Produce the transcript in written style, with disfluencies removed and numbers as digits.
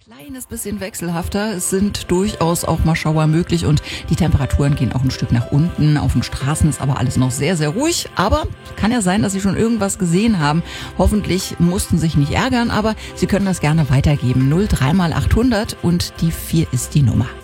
Kleines bisschen wechselhafter. Es sind durchaus auch mal Schauer möglich und die Temperaturen gehen auch ein Stück nach unten. Auf den Straßen ist aber alles noch sehr, sehr ruhig. Aber kann ja sein, dass Sie schon irgendwas gesehen haben. Hoffentlich mussten sich nicht ärgern, aber Sie können das gerne weitergeben. 03 mal 800 und die 4 ist die Nummer.